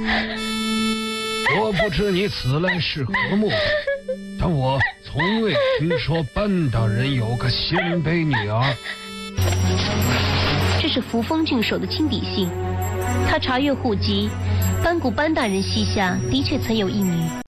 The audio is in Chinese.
我不知你此来是何目，但我从未听说班大人有个鲜卑女儿。 这是扶风郡守的亲笔信，他查阅户籍，班谷班大人膝下的确曾有一女。